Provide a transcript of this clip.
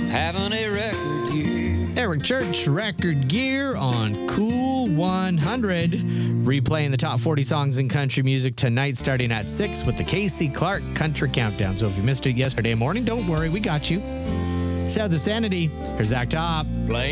having a record year. Eric Church, Record Gear on Cool 100. Replaying the top 40 songs in country music tonight starting at 6 with the Casey Clark Country Countdown. So if you missed it yesterday morning, don't worry, we got you. South of Sanity, here's Zach Top.